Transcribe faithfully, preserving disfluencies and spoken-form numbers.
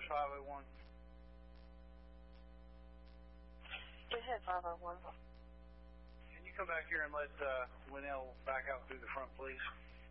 headquarters, five oh one. Go ahead, five oh one. Can you come back here and let uh, Winnell back out through the front, please?